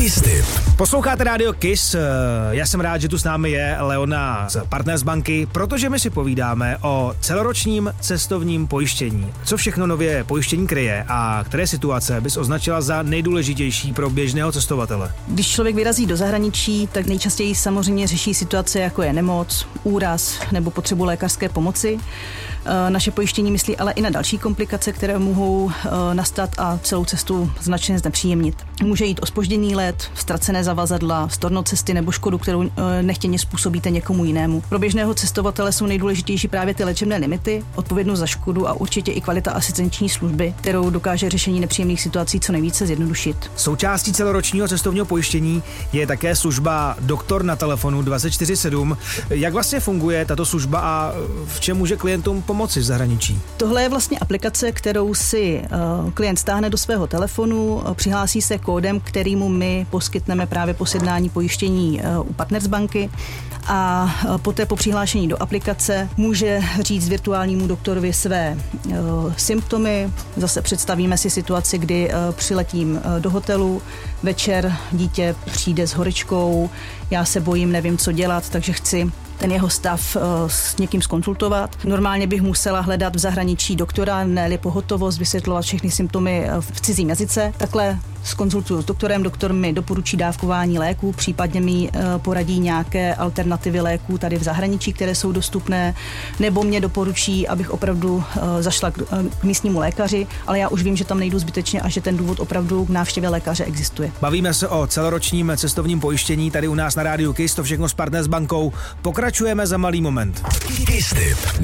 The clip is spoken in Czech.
Kiss Tip. Posloucháte rádio Kiss, já jsem rád, že tu s námi je Leona z Partners banky, protože my si povídáme o celoročním cestovním pojištění. Co všechno nově pojištění kryje a které situace bys označila za nejdůležitější pro běžného cestovatele? Když člověk vyrazí do zahraničí, tak nejčastěji samozřejmě řeší situace, jako je nemoc, úraz nebo potřebu lékařské pomoci. Naše pojištění myslí ale i na další komplikace, které mohou nastat a celou cestu značně znepříjemnit. Může jít o zpožděný let, ztracené zavazadla, storno cesty nebo škodu, kterou nechtěně způsobíte někomu jinému. Pro běžného cestovatele jsou nejdůležitější právě ty léčebné limity, odpovědnost za škodu a určitě i kvalita asistenční služby, kterou dokáže řešení nepříjemných situací co nejvíce zjednodušit. Součástí celoročního cestovního pojištění je také služba Doktor na telefonu 24/7. Jak vlastně funguje tato služba a v čem může klientům pomoci v zahraničí? Tohle je vlastně aplikace, kterou si klient stáhne do svého telefonu, přihlásí se kódem, kterýmu my poskytneme právě po sjednání pojištění u Partners banky a poté po přihlášení do aplikace může říct virtuálnímu doktorovi své symptomy. Zase představíme si situaci, kdy přiletím do hotelu, večer dítě přijde s horečkou, já se bojím, nevím, co dělat, takže chci ten jeho stav s někým zkonzultovat. Normálně bych musela hledat v zahraničí doktora, ne-li pohotovost, vysvětlovat všechny symptomy v cizím jazyce. Takhle zkonzultuju s doktorem, doktor mi doporučí dávkování léků, případně mi poradí nějaké alternativy léků tady v zahraničí, které jsou dostupné, nebo mě doporučí, abych opravdu zašla k místnímu lékaři, ale já už vím, že tam nejdu zbytečně a že ten důvod opravdu k návštěvě lékaře existuje. Bavíme se o celoročním cestovním pojištění tady u nás na rádiu Kiss, to všechno s Partners bankou. Pokračujeme za malý moment. Kiss Tip.